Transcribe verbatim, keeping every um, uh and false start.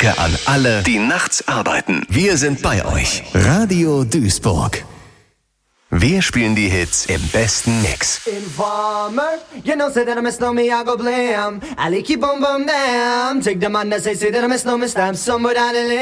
Danke an alle, die nachts arbeiten. Wir sind bei euch. Radio Duisburg. Wir spielen die Hits im besten Mix. Informer, you know, say that I miss no me, I go blam. I like you boom boom damn. Take the man that say, say that I miss no me, stamp somewhere down the lane.